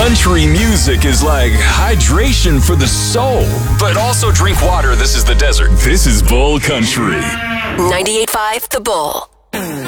Country music is like hydration for the soul. But also drink water. This is the desert. This is Bull Country. 98.5 The Bull.